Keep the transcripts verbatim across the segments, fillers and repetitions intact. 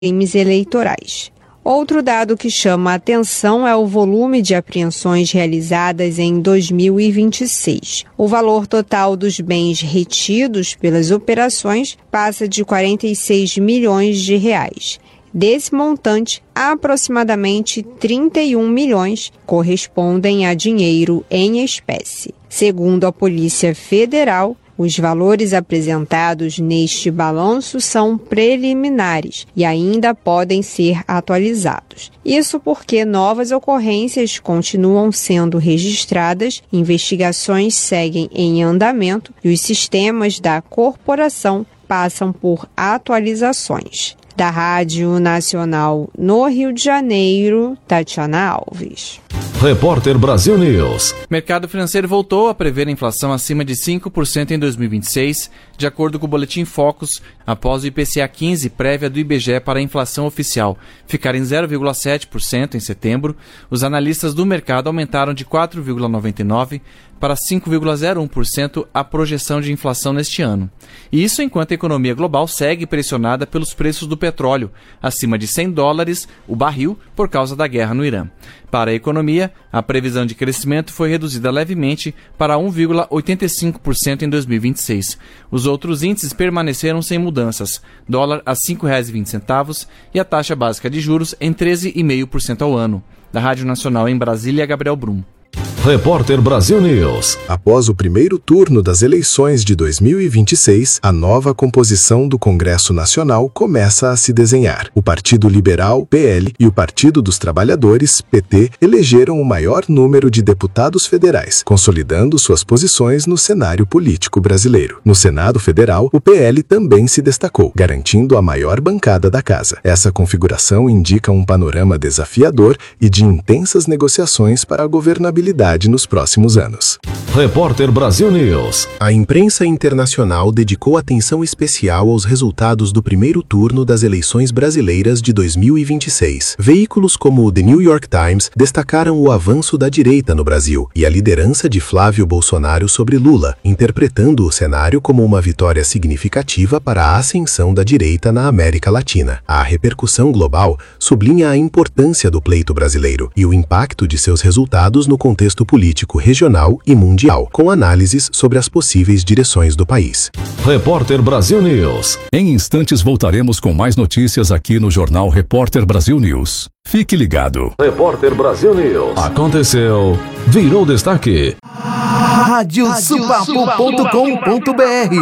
crimes eleitorais. Outro dado que chama a atenção é o volume de apreensões realizadas em dois mil e vinte e seis. O valor total dos bens retidos pelas operações passa de quarenta e seis milhões de reais. Desse montante, aproximadamente trinta e um milhões correspondem a dinheiro em espécie. Segundo a Polícia Federal, os valores apresentados neste balanço são preliminares e ainda podem ser atualizados. Isso porque novas ocorrências continuam sendo registradas, investigações seguem em andamento e os sistemas da corporação passam por atualizações. Da Rádio Nacional no Rio de Janeiro, Tatiana Alves. Repórter Brasil News. O mercado financeiro voltou a prever a inflação acima de cinco por cento em dois mil e vinte e seis, de acordo com o Boletim Focus, após o I P C A quinze prévia do I B G E para a inflação oficial ficar em zero vírgula sete por cento em setembro. Os analistas do mercado aumentaram de quatro vírgula noventa e nove por cento para cinco vírgula zero um por cento a projeção de inflação neste ano. E isso enquanto a economia global segue pressionada pelos preços do petróleo, acima de cem dólares o barril por causa da guerra no Irã. Para a economia, a previsão de crescimento foi reduzida levemente para um vírgula oitenta e cinco por cento em dois mil e vinte e seis. Os outros índices permaneceram sem mudanças, dólar a cinco reais e vinte centavos e a taxa básica de juros em treze vírgula cinco por cento ao ano. Da Rádio Nacional em Brasília, Gabriel Brum. Repórter Brasil News. Após o primeiro turno das eleições de dois mil e vinte e seis, a nova composição do Congresso Nacional começa a se desenhar. O Partido Liberal, P L, e o Partido dos Trabalhadores, P T, elegeram o maior número de deputados federais, consolidando suas posições no cenário político brasileiro. No Senado Federal, o P L também se destacou, garantindo a maior bancada da casa. Essa configuração indica um panorama desafiador e de intensas negociações para a governabilidade nos próximos anos. Repórter Brasil News. A imprensa internacional dedicou atenção especial aos resultados do primeiro turno das eleições brasileiras de dois mil e vinte e seis. Veículos como o The New York Times destacaram o avanço da direita no Brasil e a liderança de Flávio Bolsonaro sobre Lula, interpretando o cenário como uma vitória significativa para a ascensão da direita na América Latina. A repercussão global sublinha a importância do pleito brasileiro e o impacto de seus resultados no contexto político regional e mundial, com análises sobre as possíveis direções do país. Repórter Brasil News. Em instantes voltaremos com mais notícias aqui no Jornal Repórter Brasil News. Fique ligado. Repórter Brasil News. Aconteceu, virou destaque. rádio supapo ponto com ponto br.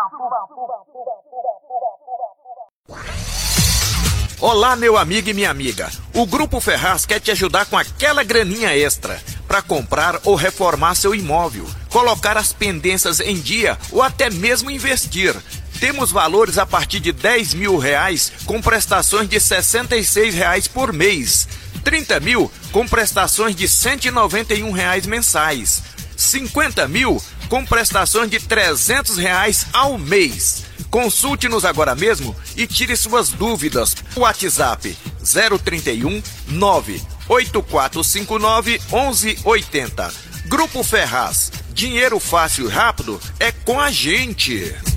Olá, meu amigo e minha amiga. O Grupo Ferraz quer te ajudar com aquela graninha extra para comprar ou reformar seu imóvel, colocar as pendências em dia ou até mesmo investir. Temos valores a partir de dez mil reais com prestações de sessenta e seis reais por mês, trinta mil com prestações de cento e noventa e um reais mensais, cinquenta mil com prestações de trezentos reais ao mês. Consulte-nos agora mesmo e tire suas dúvidas. WhatsApp zero trinta e um, nove oito quatro cinco nove, onze oitenta. Grupo Ferraz. Dinheiro fácil e rápido é com a gente.